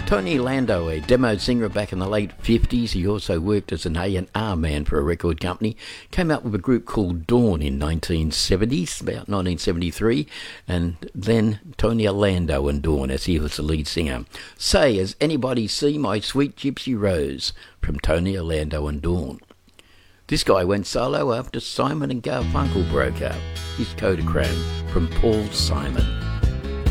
Tony Lando, a demo singer back in the late 50s, he also worked as an A&R man for a record company, came out with a group called Dawn in 1970s, about 1973, and then Tony Lando and Dawn as he was the lead singer. Say, has anybody seen my sweet gypsy rose? From Tony Lando and Dawn. This guy went solo after Simon and Garfunkel broke up. Here's Kodachrome from Paul Simon.